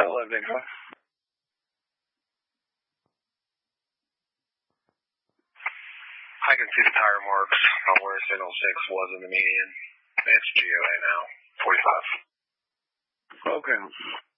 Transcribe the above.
1185. I can see the tire marks on where signal 6 was in the median. It's GOA now, 45. Okay.